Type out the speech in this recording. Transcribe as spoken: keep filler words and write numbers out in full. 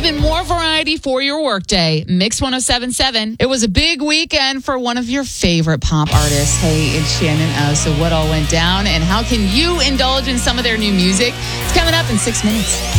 Even more variety for your workday. Mix one oh seven point seven. It was a big weekend for one of your favorite pop artists. Hey, it's Shannon O. So what all went down and how can you indulge in some of their new music? It's coming up in six minutes.